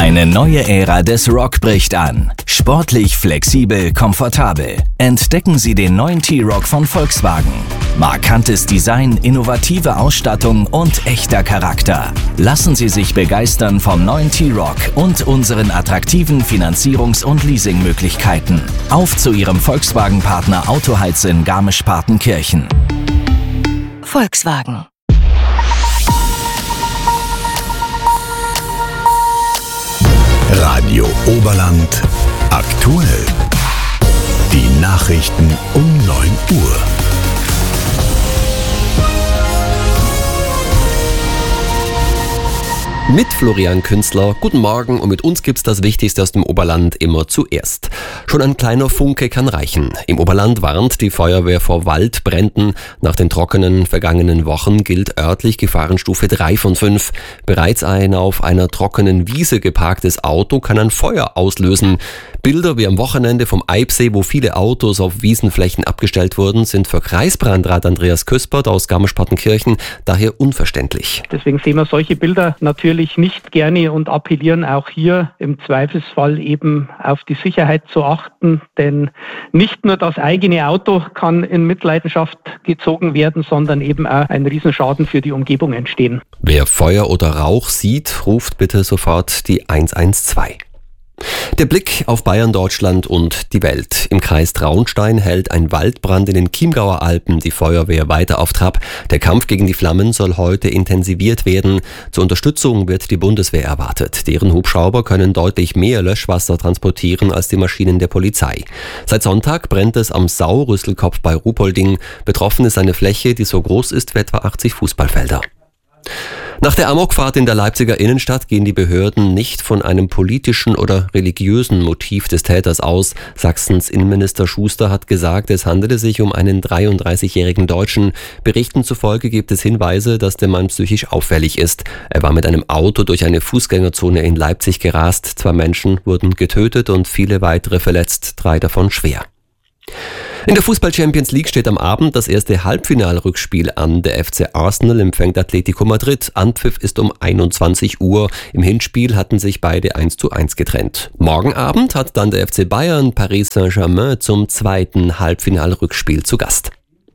Eine neue Ära des Rock bricht an. Sportlich, flexibel, komfortabel. Entdecken Sie den neuen T-Roc von Volkswagen. Markantes Design, innovative Ausstattung und echter Charakter. Lassen Sie sich begeistern vom neuen T-Roc und unseren attraktiven Finanzierungs- und Leasingmöglichkeiten. Auf zu Ihrem Volkswagen-Partner Autoheiz in Garmisch-Partenkirchen. Volkswagen. Radio Oberland aktuell. Die Nachrichten um 9 Uhr. Mit Florian Künstler. Guten Morgen, und mit uns gibt's das Wichtigste aus dem Oberland immer zuerst. Schon ein kleiner Funke kann reichen. Im Oberland warnt die Feuerwehr vor Waldbränden. Nach den trockenen vergangenen Wochen gilt örtlich Gefahrenstufe 3 von 5. Bereits ein auf einer trockenen Wiese geparktes Auto kann ein Feuer auslösen. Bilder wie am Wochenende vom Eibsee, wo viele Autos auf Wiesenflächen abgestellt wurden, sind für Kreisbrandrat Andreas Küspert aus Garmisch-Partenkirchen daher unverständlich. Deswegen sehen wir solche Bilder natürlich nicht gerne und appellieren auch hier im Zweifelsfall eben auf die Sicherheit zu achten, denn nicht nur das eigene Auto kann in Mitleidenschaft gezogen werden, sondern eben auch ein Riesenschaden für die Umgebung entstehen. Wer Feuer oder Rauch sieht, ruft bitte sofort die 112. Der Blick auf Bayern, Deutschland und die Welt. Im Kreis Traunstein hält ein Waldbrand in den Chiemgauer Alpen die Feuerwehr weiter auf Trab. Der Kampf gegen die Flammen soll heute intensiviert werden. Zur Unterstützung wird die Bundeswehr erwartet. Deren Hubschrauber können deutlich mehr Löschwasser transportieren als die Maschinen der Polizei. Seit Sonntag brennt es am Sau-Rüsselkopf bei Ruhpolding. Betroffen ist eine Fläche, die so groß ist wie etwa 80 Fußballfelder. Nach der Amokfahrt in der Leipziger Innenstadt gehen die Behörden nicht von einem politischen oder religiösen Motiv des Täters aus. Sachsens Innenminister Schuster hat gesagt, es handele sich um einen 33-jährigen Deutschen. Berichten zufolge gibt es Hinweise, dass der Mann psychisch auffällig ist. Er war mit einem Auto durch eine Fußgängerzone in Leipzig gerast. 2 Menschen wurden getötet und viele weitere verletzt, 3 davon schwer. In der Fußball-Champions League steht am Abend das erste Halbfinalrückspiel an. Der FC Arsenal empfängt Atletico Madrid. Anpfiff ist um 21 Uhr. Im Hinspiel hatten sich beide 1:1 getrennt. Morgen Abend hat dann der FC Bayern Paris Saint-Germain zum zweiten Halbfinalrückspiel zu Gast.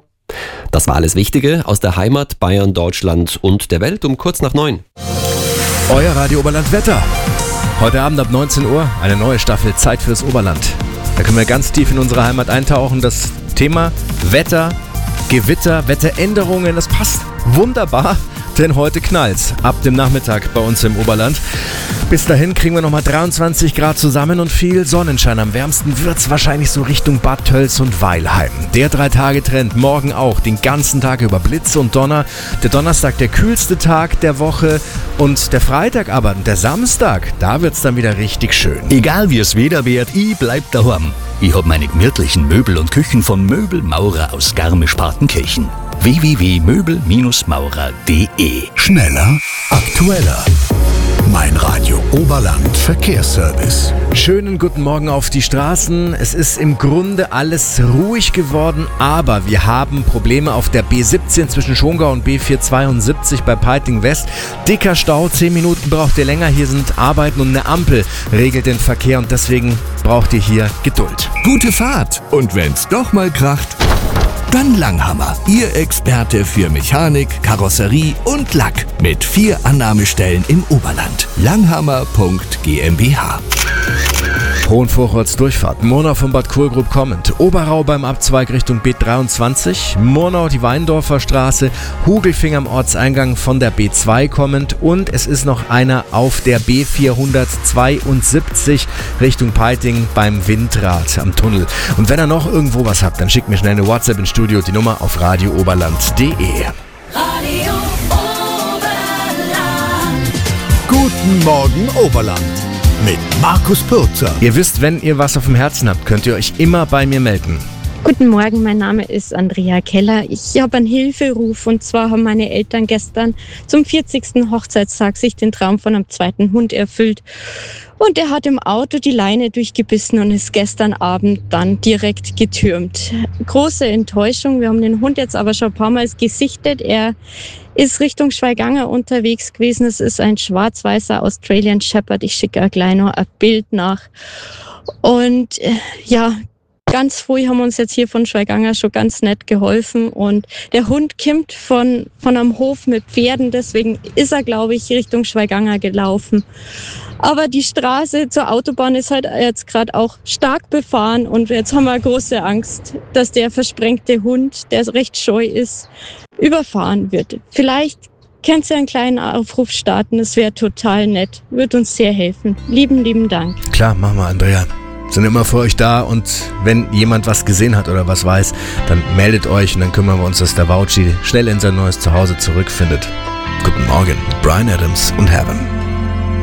Das war alles Wichtige aus der Heimat, Bayern, Deutschland und der Welt um kurz nach 9. Euer Radio Oberland Wetter. Heute Abend ab 19 Uhr eine neue Staffel Zeit fürs Oberland. Da können wir ganz tief in unsere Heimat eintauchen. Das Thema Wetter, Gewitter, Wetteränderungen, das passt wunderbar, denn heute knallt's ab dem Nachmittag bei uns im Oberland. Bis dahin kriegen wir nochmal 23 Grad zusammen und viel Sonnenschein. Am wärmsten wird's wahrscheinlich so Richtung Bad Tölz und Weilheim. Der 3-Tage-Trend morgen auch, den ganzen Tag über Blitz und Donner. Der Donnerstag der kühlste Tag der Woche und der Freitag aber, der Samstag, da wird's dann wieder richtig schön. Egal wie es Wetter wird, ich bleib daheim. Ich hab meine gemütlichen Möbel und Küchen von Möbelmaurer aus Garmisch-Partenkirchen. www.möbelmaurer.de. Schneller, aktueller. Mein Radio Oberland Verkehrsservice. Schönen guten Morgen auf die Straßen. Es ist im Grunde alles ruhig geworden, aber wir haben Probleme auf der B17 zwischen Schongau und B472 bei Peiting West. Dicker Stau, 10 Minuten braucht ihr länger. Hier sind Arbeiten und eine Ampel regelt den Verkehr und deswegen braucht ihr hier Geduld. Gute Fahrt. Und wenn's doch mal kracht, dann Langhammer, Ihr Experte für Mechanik, Karosserie und Lack. Mit 4 Annahmestellen im Oberland. Langhammer.gmbH. Hohenvorholz Durchfahrt, Murnau von Bad Kohlgrub kommend, Oberau beim Abzweig Richtung B23, Murnau die Weindorfer Straße, Hugelfing am Ortseingang von der B2 kommend und es ist noch einer auf der B472 Richtung Peiting beim Windrad am Tunnel. Und wenn ihr noch irgendwo was habt, dann schickt mir schnell eine WhatsApp ins Studio, die Nummer auf radiooberland.de. Radio Oberland. Guten Morgen Oberland mit Markus Pürzer. Ihr wisst, wenn ihr was auf dem Herzen habt, könnt ihr euch immer bei mir melden. Guten Morgen, mein Name ist Andrea Keller. Ich habe einen Hilferuf und zwar haben meine Eltern gestern zum 40. Hochzeitstag sich den Traum von einem zweiten Hund erfüllt. Und er hat im Auto die Leine durchgebissen und ist gestern Abend dann direkt getürmt. Große Enttäuschung. Wir haben den Hund jetzt aber schon ein paar Mal gesichtet. Er ist Richtung Schweiganger unterwegs gewesen. Es ist ein schwarz-weißer Australian Shepherd. Ich schicke auch gleich noch ein Bild nach. Und ganz früh haben uns jetzt hier von Schweiganger schon ganz nett geholfen und der Hund kommt von einem Hof mit Pferden, deswegen ist er, glaube ich, Richtung Schweiganger gelaufen. Aber die Straße zur Autobahn ist halt jetzt gerade auch stark befahren und jetzt haben wir große Angst, dass der versprengte Hund, der recht scheu ist, überfahren wird. Vielleicht könnt ihr einen kleinen Aufruf starten, das wäre total nett, würde uns sehr helfen. Lieben Dank. Klar, machen wir, Andrea. Sind immer für euch da und wenn jemand was gesehen hat oder was weiß, dann meldet euch und dann kümmern wir uns, dass der Vauci schnell in sein neues Zuhause zurückfindet. Guten Morgen, Bryan Adams und Heaven.